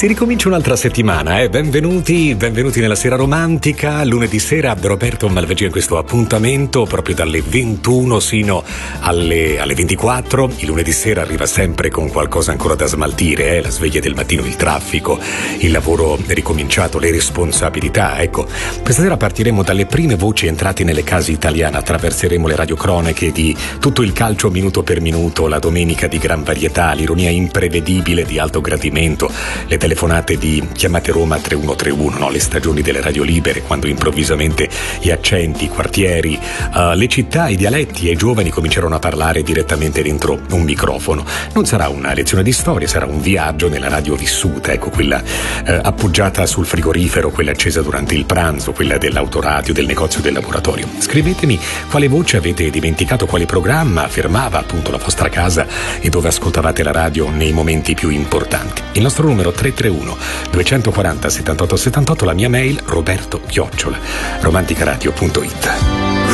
Si ricomincia un'altra settimana, benvenuti nella sera romantica. Lunedì sera Roberto Malvagio in questo appuntamento proprio dalle 21 sino alle 24. Il lunedì sera arriva sempre con qualcosa ancora da smaltire, la sveglia del mattino, il traffico, il lavoro ricominciato, le responsabilità. Ecco, questa sera partiremo dalle prime voci entrate nelle case italiane, attraverseremo le radiocronache di tutto il calcio minuto per minuto, la domenica di gran varietà, l'ironia imprevedibile di alto gradimento, le telefonate di Chiamate Roma 3131, le stagioni delle radio libere, quando improvvisamente gli accenti, i quartieri, le città, i dialetti e i giovani cominceranno a parlare direttamente dentro un microfono. Non sarà una lezione di storia, sarà un viaggio nella radio vissuta, ecco, quella appoggiata sul frigorifero, quella accesa durante il pranzo, quella dell'autoradio, del negozio, del laboratorio. Scrivetemi quale voce avete dimenticato, quale programma fermava appunto la vostra casa e dove ascoltavate la radio nei momenti più importanti. Il nostro numero 331 240 78 78, la mia mail roberto@romanticaradio.it.